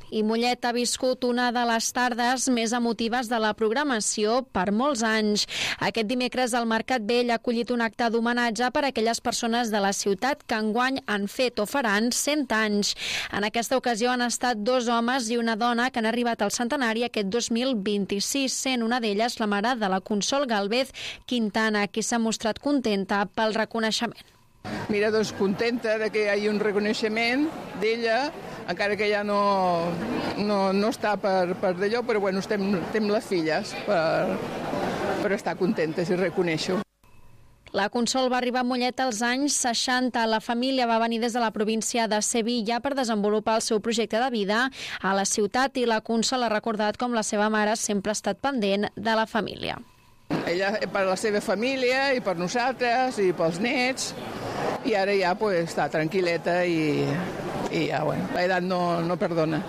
i Mollet ha viscut una de les tardes més emotives de la programació per molts anys. Aquest dimecres el Mercat Vell ha acollit un acte d'homenatge per a aquelles persones de la ciutat que enguany han fet o faran 100 anys. En aquesta ocasió han estat 2 homes i una dona que han arribat al centenari aquest 2026, sent una d'elles la mare de la Consol Galvez Quintana, qui s'ha mostrat contenta pel reconeixement. Mira, doncs contenta de que hi hagi un reconeixement d'ella, encara que ja no està per d'allò, però bueno, estem les filles per estar contentes i reconèixer-ho. La Consol va arribar a Mollet als anys 60. La família va venir des de la província de Sevilla per desenvolupar el seu projecte de vida a la ciutat i la Consol ha recordat com la seva mare sempre ha estat pendent de la família. Ella per la seva família i per nosaltres i pels nets, i ara ja pues, està tranquil·leta i ja, bueno, l'edat no perdona.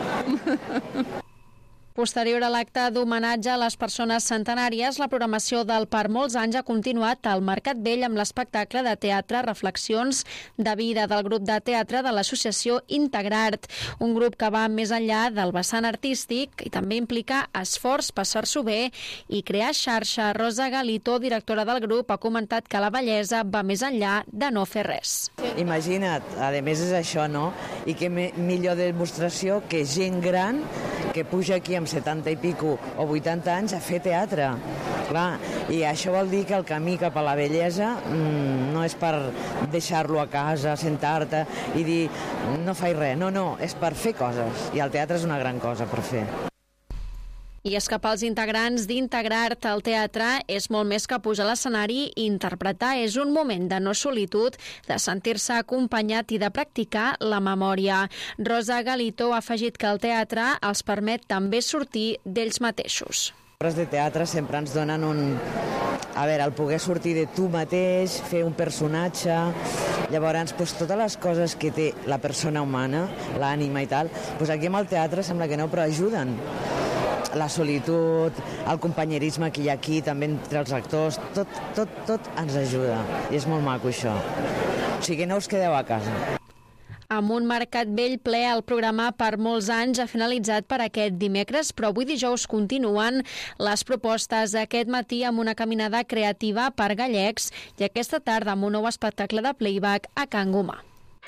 Posterior a l'acte d'homenatge a les persones centenàries, la programació del Per molts anys ha continuat al Mercat Vell amb l'espectacle de teatre Reflexions de vida del grup de teatre de l'associació Integrart, un grup que va més enllà del vessant artístic i també implica esforç, passar-s'ho bé i crear xarxa. Rosa Galito, directora del grup, ha comentat que la bellesa va més enllà de no fer res. Imagina't, a més és això, no? I que millor demostració que gent gran que puja aquí amb 70 i pico o 80 anys a fer teatre. Clar, i això vol dir que el camí cap a la bellesa no és per deixar-lo a casa, sentar-te i dir no faig res. No, és per fer coses. I el teatre és una gran cosa per fer. I és que pels integrants d'Integrart al teatre és molt més que pujar a l'escenari i interpretar. És un moment de no solitud, de sentir-se acompanyat i de practicar la memòria. Rosa Galito ha afegit que el teatre els permet també sortir d'ells mateixos. Les obres de teatre sempre ens donen el poder sortir de tu mateix, fer un personatge. Llavors, totes les coses que té la persona humana, l'ànima i tal, aquí amb el teatre sembla que no, però ajuden. La solitud, el companyerisme que hi ha aquí, també entre els actors, tot ens ajuda. I és molt maco, això. O sigui, no us quedeu a casa. Amb un Mercat Vell ple, el programa Per molts anys ha finalitzat per aquest dimecres, però avui dijous continuen les propostes. Aquest matí amb una caminada creativa per gallecs i aquesta tarda amb un nou espectacle de playback a Can Gomà.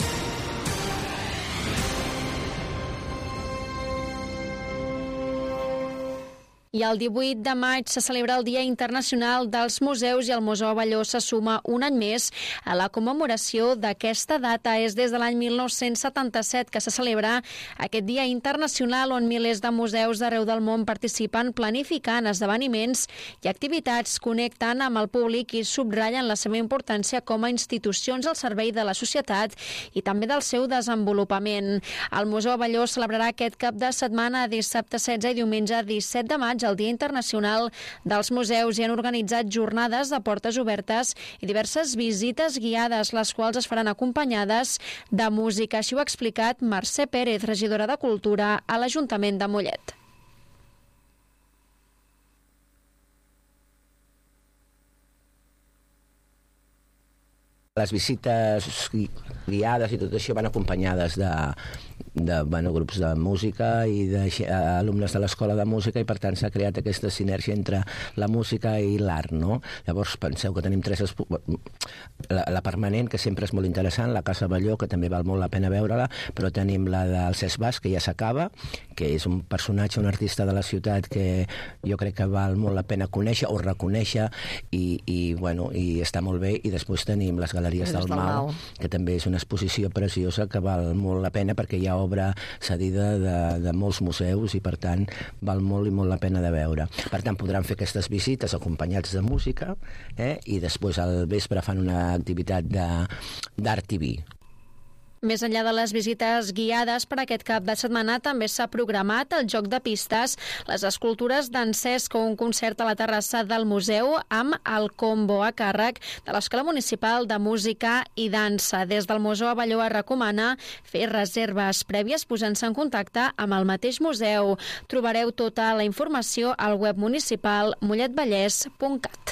I el 18 de maig se celebra el Dia Internacional dels Museus i el Museu Abelló se suma un any més a la commemoració d'aquesta data. És des de l'any 1977 que se celebra aquest Dia Internacional on milers de museus d'arreu del món participen planificant esdeveniments i activitats, connectant amb el públic i subratllen la seva importància com a institucions al servei de la societat i també del seu desenvolupament. El Museu Abelló celebrarà aquest cap de setmana dissabte 16 i diumenge 17 de maig el Dia Internacional dels Museus i han organitzat jornades de portes obertes i diverses visites guiades, les quals es faran acompanyades de música. Així ho ha explicat Mercè Pérez, regidora de Cultura a l'Ajuntament de Mollet. Les visites guiades i tot això van acompanyades de grups de música i d'alumnes de l'Escola de Música i per tant s'ha creat aquesta sinergia entre la música i l'art, no? Llavors penseu que tenim la permanent, que sempre és molt interessant, la Casa Abelló, que també val molt la pena veure-la, però tenim la del Cesc Bas, que ja s'acaba, que és un personatge, un artista de la ciutat que jo crec que val molt la pena conèixer o reconèixer i està molt bé. I després tenim les Galeries del Mau, que també és una exposició preciosa que val molt la pena perquè hi ha obra cedida de molts museus i per tant val molt i molt la pena de veure. Per tant podran fer aquestes visites acompanyats de música i després al vespre fan una activitat d'art i vi. Més enllà de les visites guiades, per aquest cap de setmana també s'ha programat el joc de pistes, les escultures d'en Cesc o un concert a la terrassa del museu amb el combo a càrrec de l'Escola Municipal de Música i Dansa. Des del Museu Abelló es recomana fer reserves prèvies posant-se en contacte amb el mateix museu. Trobareu tota la informació al web municipal molletvallès.cat.